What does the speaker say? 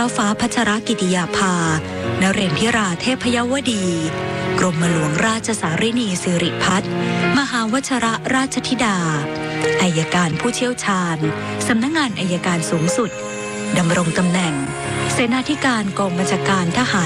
ฟ้าพัชรกิติยาภานเรนทิราเทพยวดี กรมหลวงราชสารินีสิริพัฒน์มหาวชรราชธิดาอัยการผู้เชี่ยวชาญสำนักงานอัยการสูงสุดดำรงตำแหน่งเสนาธิการกองบัญชาการทหาร